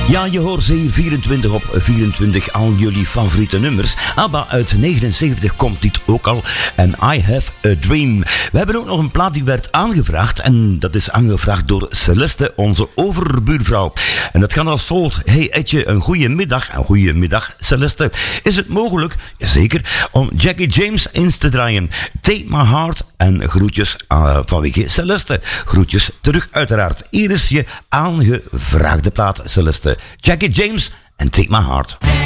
Ja, je hoort ze hier 24 op 24 al jullie favoriete nummers. ABBA uit 79 komt dit ook al. En I Have a Dream. We hebben ook nog een plaat die werd aangevraagd. En dat is aangevraagd door Celeste, onze overbuurvrouw. En dat gaat als volgt. Hey Etje, een goede middag. Een goede middag, Celeste. Is het mogelijk, zeker, om Jackie James eens te draaien? Take My Heart. En groetjes vanwege Celeste. Groetjes terug uiteraard. Hier is je aangevraagde plaat, Celeste. Jackie James en Take My Heart.